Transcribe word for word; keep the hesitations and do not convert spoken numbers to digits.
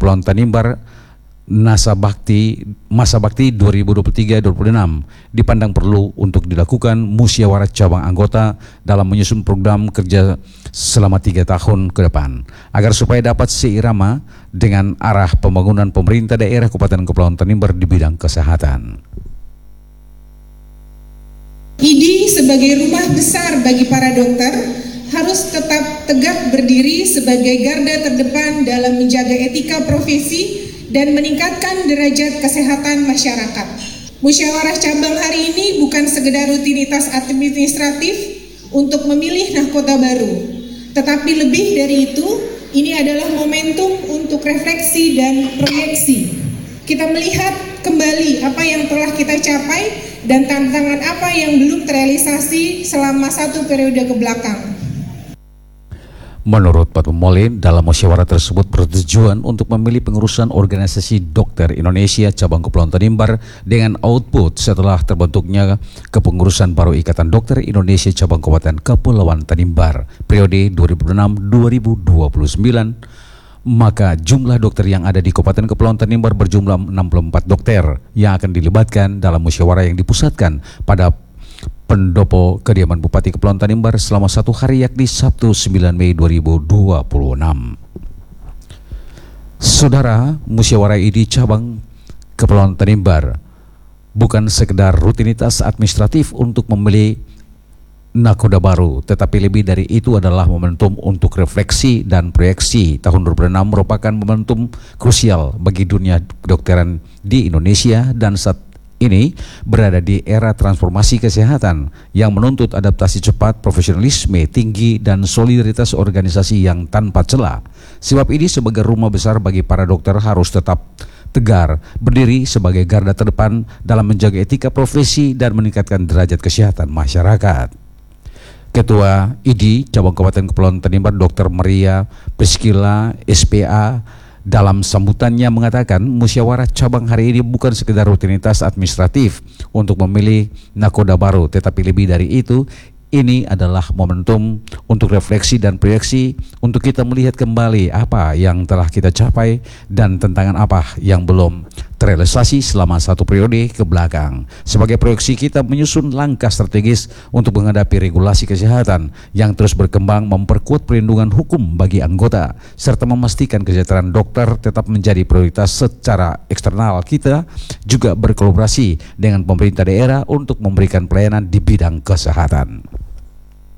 Kepulauan Tanimbar Nasa Bakti Masa Bakti dua ribu dua puluh tiga sampai dua ribu dua puluh enam dipandang perlu untuk dilakukan musyawarah cabang anggota dalam menyusun program kerja selama tiga tahun ke depan agar supaya dapat seirama dengan arah pembangunan pemerintah daerah Kabupaten Kepulauan Tanimbar di bidang kesehatan. I D I sebagai rumah besar bagi para dokter harus tetap tegak berdiri sebagai garda terdepan dalam menjaga etika profesi dan meningkatkan derajat kesehatan masyarakat. Musyawarah cabang hari ini bukan sekedar rutinitas administratif untuk memilih nahkota baru, tetapi lebih dari itu, ini adalah momentum untuk refleksi dan proyeksi. Kita melihat kembali apa yang telah kita capai dan tantangan apa yang belum terrealisasi selama satu periode ke belakang. Menurut Pak Pemolin, dalam musyawarah tersebut bertujuan untuk memilih pengurusan organisasi dokter Indonesia cabang Kepulauan Tanimbar dengan output setelah terbentuknya kepengurusan baru Ikatan Dokter Indonesia cabang Kabupaten Kepulauan Tanimbar periode dua ribu enam sampai dua ribu dua puluh sembilan. Maka jumlah dokter yang ada di Kabupaten Kepulauan Tanimbar berjumlah enam puluh empat dokter yang akan dilibatkan dalam musyawarah yang dipusatkan pada pendopo kediaman Bupati Kepulauan Tanimbar selama satu hari yakni Sabtu sembilan Mei dua ribu dua puluh enam. Saudara, musyawarah I D I cabang Kepulauan Tanimbar bukan sekedar rutinitas administratif untuk memilih nakoda baru, tetapi lebih dari itu adalah momentum untuk refleksi dan proyeksi. Tahun dua ribu enam merupakan momentum krusial bagi dunia kedokteran di Indonesia dan saat ini berada di era transformasi kesehatan yang menuntut adaptasi cepat, profesionalisme tinggi, dan solidaritas organisasi yang tanpa celah. Sebab ini sebagai rumah besar bagi para dokter harus tetap tegar, berdiri sebagai garda terdepan dalam menjaga etika profesi dan meningkatkan derajat kesehatan masyarakat. Ketua I D I Cabang Kabupaten Kepulauan Tanimbar Dokter Maria Priscilla S P A dalam sambutannya mengatakan musyawarah cabang hari ini bukan sekedar rutinitas administratif untuk memilih nakoda baru, tetapi lebih dari itu, ini adalah momentum untuk refleksi dan proyeksi untuk kita melihat kembali apa yang telah kita capai dan tantangan apa yang belum terrealisasi selama satu periode ke belakang. Sebagai proyeksi kita menyusun langkah strategis untuk menghadapi regulasi kesehatan yang terus berkembang, memperkuat perlindungan hukum bagi anggota, serta memastikan kesejahteraan dokter tetap menjadi prioritas secara eksternal. Kita juga berkolaborasi dengan pemerintah daerah untuk memberikan pelayanan di bidang kesehatan.